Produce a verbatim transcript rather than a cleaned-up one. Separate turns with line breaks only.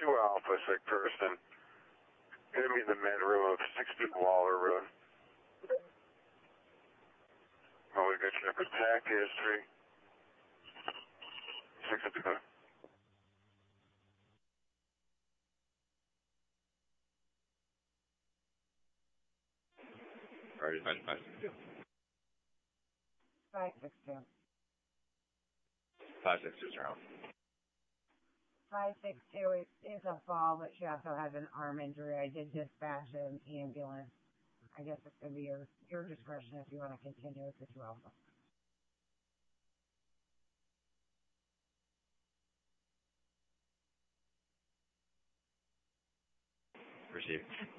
two Alpha, sick person. Gonna be in the med room of sixty Waller Road. Oh, we got your attack history. sixty.
Alright, five, five, six, two.
Five six two.
Five, six, two, around.
Five six two is, is a fall, but she also has an arm injury. I did dispatch an ambulance. I guess it's gonna be your your discretion if you want to continue with the two Alpha.
Received.